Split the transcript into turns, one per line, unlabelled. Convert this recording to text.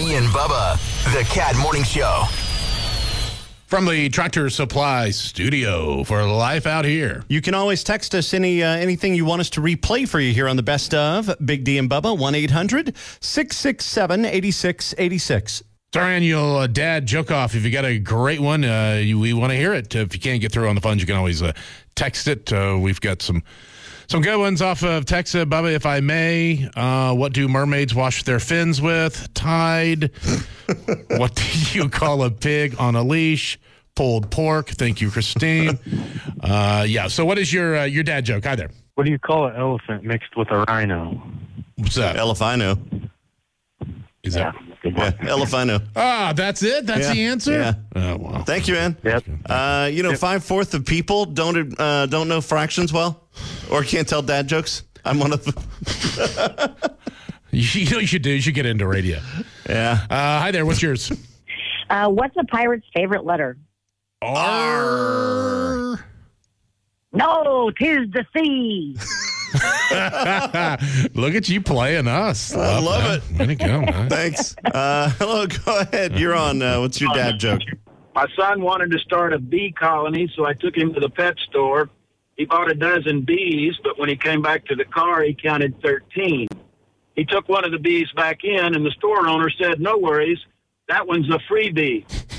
Biggie and Bubba, the Cat Morning Show.
From the Tractor Supply Studio for Life Out Here.
You can always text us anything you want us to replay for you here on the Best of Big D and Bubba, 1-800-667-8686.
It's our annual dad joke off. If you got a great one, we want to hear it. If you can't get through on the phones, you can always text it. We've got some good ones off of text. Bubba, if I may, what do mermaids wash their fins with? Tide. What do you call a pig on a leash? Pulled pork. Thank you, Christine. So what is your dad joke? Hi there.
What do you call an elephant mixed with a rhino?
What's that?
Elefino.
Is that?
Yeah, Elefino.
Ah, that's it? That's the answer?
Yeah.
Oh, wow.
Thank you, man.
Yep.
5/4 of people don't know fractions well or can't tell dad jokes. I'm one of them.
You know what you should do? You should get into radio.
Yeah.
Hi there. What's yours?
What's a pirate's favorite letter?
R.
No, 'tis the sea.
Look at you playing us.
I love it.
Way to go, man.
Thanks. Hello, go ahead. You're on. What's your dad joke?
My son wanted to start a bee colony, so I took him to the pet store. He bought a dozen bees, but when he came back to the car, he counted 13. He took one of the bees back in, and the store owner said, "No worries, that one's a freebie."